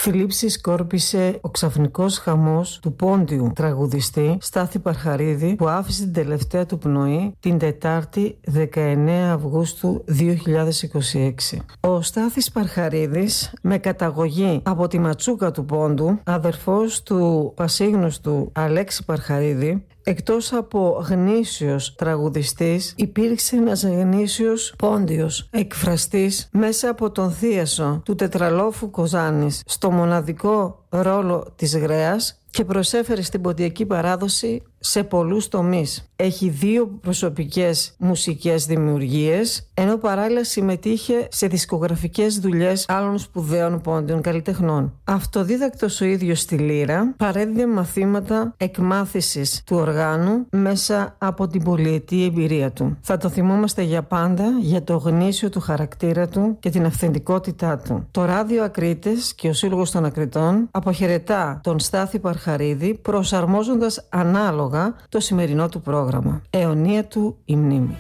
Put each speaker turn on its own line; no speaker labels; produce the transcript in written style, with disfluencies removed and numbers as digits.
θλίψη σκόρπισε ο ξαφνικός χαμός του πόντιου τραγουδιστή Στάθη Παρχαρίδη, που άφησε την τελευταία του πνοή την Τετάρτη 19 Αυγούστου 2026. Ο Στάθης Παρχαρίδης, με καταγωγή από τη Ματσούκα του Πόντου, αδερφός του πασίγνωστου Αλέξη Παρχαρίδη, εκτός από γνήσιος τραγουδιστής, υπήρξε ένας γνήσιος πόντιος εκφραστής μέσα από τον θίασο του τετραλόφου Κοζάνης στο μοναδικό ρόλο της γρέας και προσέφερε στην ποντιακή παράδοση σε πολλούς τομείς. Έχει 2 προσωπικές μουσικές δημιουργίες, ενώ παράλληλα συμμετείχε σε δισκογραφικές δουλειές άλλων σπουδαίων πόντιων καλλιτεχνών. Αυτοδίδακτος ο ίδιος στη λύρα, παρέδιδε μαθήματα εκμάθησης του οργάνου μέσα από την πολυετή εμπειρία του. Θα το θυμόμαστε για πάντα για το γνήσιο του χαρακτήρα του και την αυθεντικότητά του. Το Ράδιο Ακρίτες και ο Σύλλογος των Ακριτών αποχαιρετά τον Στάθη Παρχαρίδη, προσαρμόζοντας ανάλογα το σημερινό του πρόγραμμα. Αιωνία του η μνήμη.